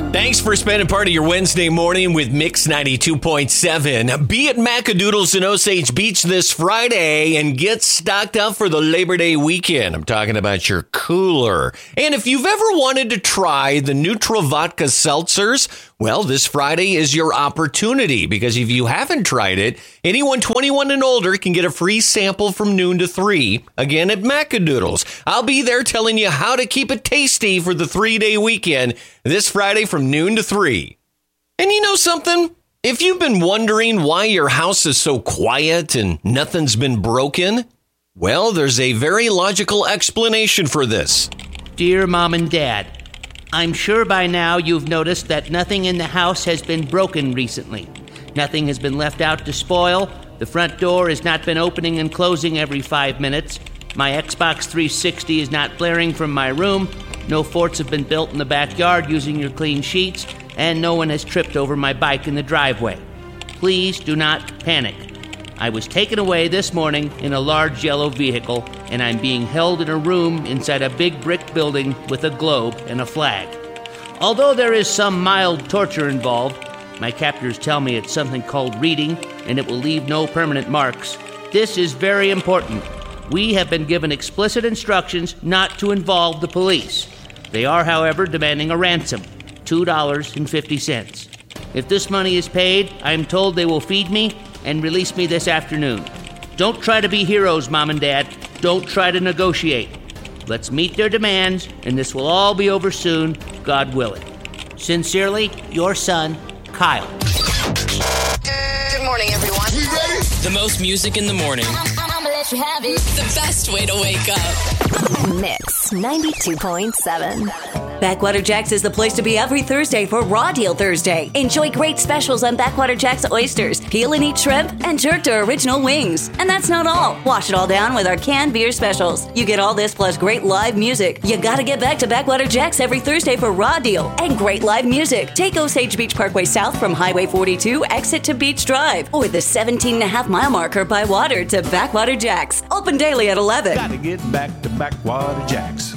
Thanks for spending part of your Wednesday morning with Mix 92.7. Be at Macadoodles in Osage Beach this Friday and get stocked up for the Labor Day weekend. I'm talking about your cooler. And if you've ever wanted to try the Neutral Vodka Seltzers, well, this Friday is your opportunity, because if you haven't tried it, anyone 21 and older can get a free sample from noon to 3, again at Macadoodles. I'll be there telling you how to keep it tasty for the 3-day weekend this Friday from noon to 3. And you know something? If you've been wondering why your house is so quiet and nothing's been broken, well, there's a very logical explanation for this. Dear Mom and Dad, I'm sure by now you've noticed that nothing in the house has been broken recently. Nothing has been left out to spoil. The front door has not been opening and closing every 5 minutes. My Xbox 360 is not blaring from my room. No forts have been built in the backyard using your clean sheets. And no one has tripped over my bike in the driveway. Please do not panic. I was taken away this morning in a large yellow vehicle, and I'm being held in a room inside a big brick building with a globe and a flag. Although there is some mild torture involved, my captors tell me it's something called reading, and it will leave no permanent marks. This is very important. We have been given explicit instructions not to involve the police. They are, however, demanding a ransom, $2.50. If this money is paid, I am told they will feed me and release me this afternoon. Don't try to be heroes, Mom and Dad. Don't try to negotiate. Let's meet their demands, and this will all be over soon, God willing. Sincerely, your son, Kyle. Good morning, everyone. We ready? The most music in the morning. I'ma let you have it. The best way to wake up. Mix 92.7. Backwater Jack's is the place to be every Thursday for Raw Deal Thursday. Enjoy great specials on Backwater Jack's oysters, peel and eat shrimp, and jerk to original wings. And that's not all. Wash it all down with our canned beer specials. You get all this plus great live music. You gotta get back to Backwater Jack's every Thursday for Raw Deal and great live music. Take Osage Beach Parkway south from Highway 42, exit to Beach Drive, or the 17.5-mile marker by water to Backwater Jack's. Open daily at 11. Gotta get back to Backwater Jack's.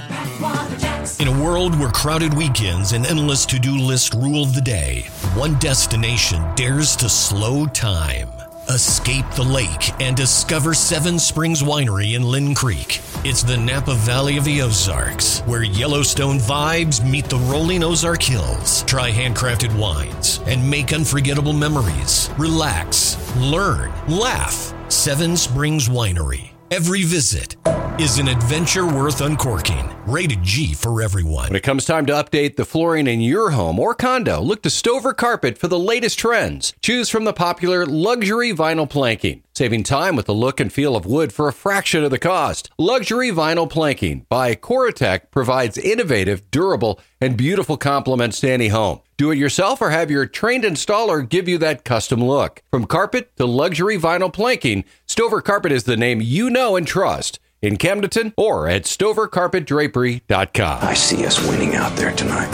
In a world where crowded weekends and endless to-do lists rule the day, one destination dares to slow time. Escape the lake and discover Seven Springs Winery in Lynn Creek. It's the Napa Valley of the Ozarks, where Yellowstone vibes meet the rolling Ozark Hills. Try handcrafted wines and make unforgettable memories. Relax, learn, laugh. Seven Springs Winery. Every visit is an adventure worth uncorking. Rated G for everyone. When it comes time to update the flooring in your home or condo, look to Stover Carpet for the latest trends. Choose from the popular luxury vinyl planking, saving time with the look and feel of wood for a fraction of the cost. Luxury vinyl planking by Coratec provides innovative, durable, and beautiful complements to any home. Do it yourself or have your trained installer give you that custom look. From carpet to luxury vinyl planking, Stover Carpet is the name you know and trust. In Camdenton or at StoverCarpetDrapery.com. I see us winning out there tonight.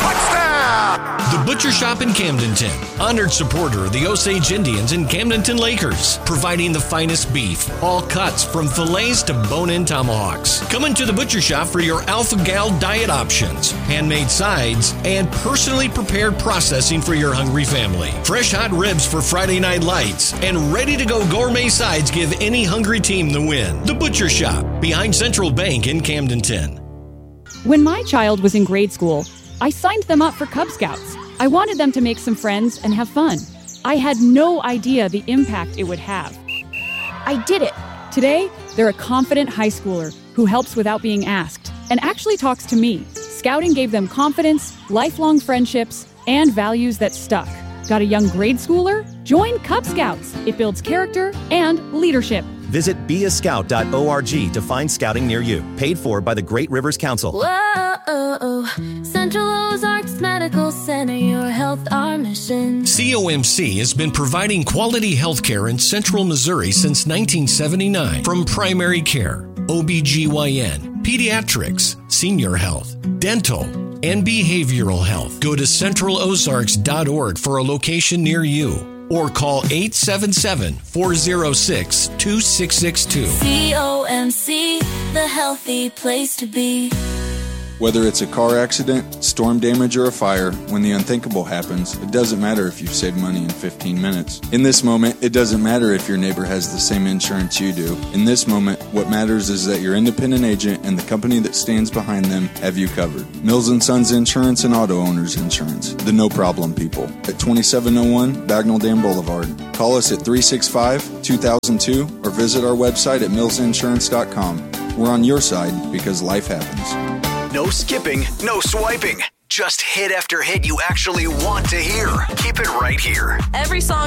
The Butcher Shop in Camdenton, honored supporter of the Osage Indians and Camdenton Lakers, providing the finest beef, all cuts from fillets to bone-in tomahawks. Come into the Butcher Shop for your Alpha Gal diet options, handmade sides, and personally prepared processing for your hungry family. Fresh hot ribs for Friday night lights, and ready-to-go gourmet sides give any hungry team the win. The Butcher Shop, behind Central Bank in Camdenton. When my child was in grade school, I signed them up for Cub Scouts. I wanted them to make some friends and have fun. I had no idea the impact it would have. I did it. Today, they're a confident high schooler who helps without being asked and actually talks to me. Scouting gave them confidence, lifelong friendships, and values that stuck. Got a young grade schooler? Join Cub Scouts. It builds character and leadership. Visit beascout.org to find scouting near you. Paid for by the Great Rivers Council. Whoa, Central Ozarks Medical Center, your health, our mission. COMC has been providing quality health care in Central Missouri since 1979. From primary care, OBGYN, pediatrics, senior health, dental, and behavioral health. Go to centralozarks.org for a location near you. Or call 877-406-2662. COMC, the healthy place to be. Whether it's a car accident, storm damage, or a fire, when the unthinkable happens, it doesn't matter if you've saved money in 15 minutes. In this moment, it doesn't matter if your neighbor has the same insurance you do. In this moment, what matters is that your independent agent and the company that stands behind them have you covered. Mills & Sons Insurance and Auto Owners Insurance. The no problem people. At 2701 Bagnell Dam Boulevard. Call us at 365-2002 or visit our website at millsinsurance.com. We're on your side because life happens. No skipping, no swiping. Just hit after hit you actually want to hear. Keep it right here. Every song